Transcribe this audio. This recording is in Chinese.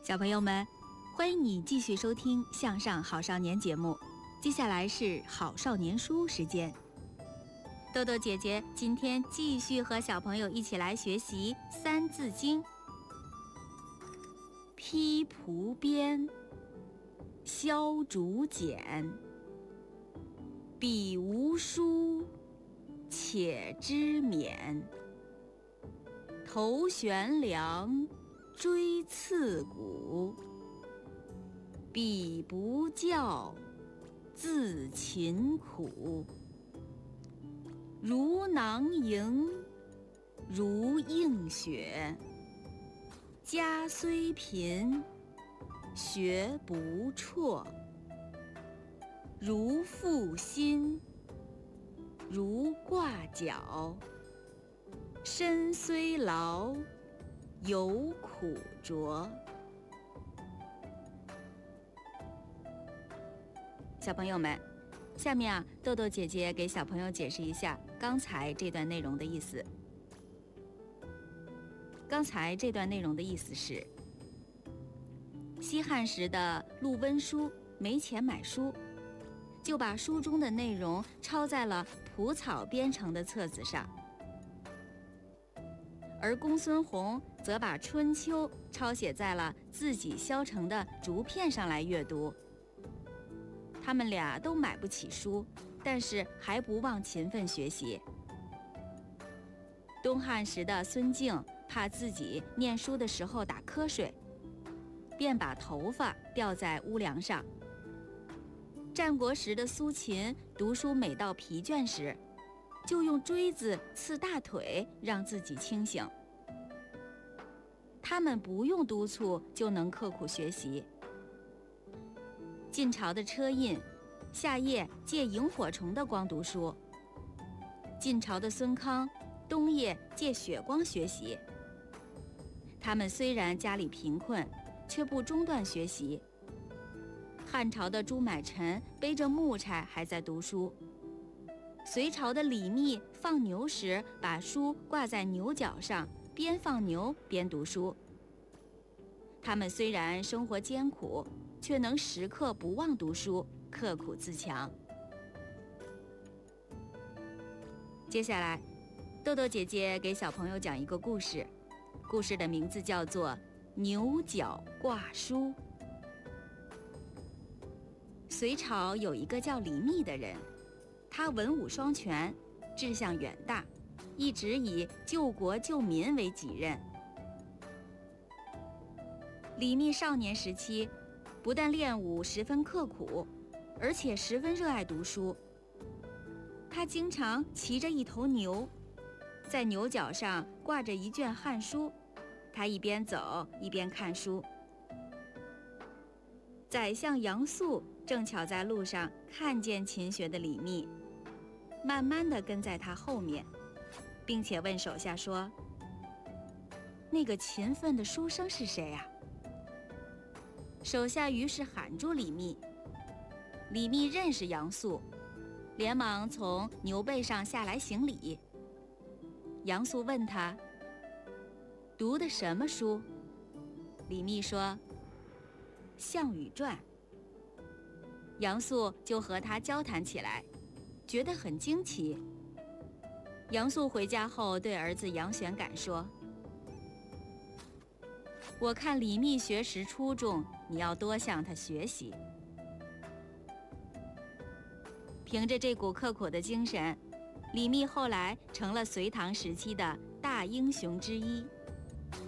小朋友们，欢迎你继续收听《向上好少年》节目。接下来是好少年书时间。豆豆姐姐今天继续和小朋友一起来学习《三字经》。披蒲鞭，削竹简，彼无书，且知勉。头悬梁，锥刺股，彼不教，自勤苦。如囊萤，如映雪，家虽贫，学不辍。如负薪，如挂角，身虽劳，犹苦卓。小朋友们，下面豆豆姐姐给小朋友解释一下刚才这段内容的意思。刚才这段内容的意思是，西汉时的陆温书没钱买书，就把书中的内容抄在了蒲草编成的册子上，而公孙弘则把《春秋》抄写在了自己削成的竹片上来阅读。他们俩都买不起书，但是还不忘勤奋学习。东汉时的孙敬怕自己念书的时候打瞌睡，便把头发吊在屋梁上。战国时的苏秦读书每到疲倦时，就用锥子刺大腿，让自己清醒。他们不用督促就能刻苦学习。晋朝的车胤夏夜借萤火虫的光读书，晋朝的孙康冬夜借雪光学习。他们虽然家里贫困，却不中断学习。汉朝的朱买臣背着木柴还在读书，隋朝的李密放牛时把书挂在牛角上，边放牛边读书。他们虽然生活艰苦，却能时刻不忘读书，刻苦自强。接下来，豆豆姐姐给小朋友讲一个故事，故事的名字叫做《牛角挂书》。隋朝有一个叫李密的人，他文武双全，志向远大，一直以救国救民为己任。李密少年时期不但练武十分刻苦，而且十分热爱读书。他经常骑着一头牛，在牛角上挂着一卷汉书，他一边走一边看书。宰相杨素正巧在路上看见勤学的李密，慢慢地跟在他后面，并且问手下说：“那个勤奋的书生是谁呀？”手下于是喊住李密。李密认识杨素，连忙从牛背上下来行礼。杨素问他：“读的什么书？”李密说：“《项羽传》。”杨素就和他交谈起来，觉得很惊奇。杨素回家后对儿子杨玄感说：“我看李密学识出众，你要多向他学习。”凭着这股刻苦的精神，李密后来成了隋唐时期的大英雄之一。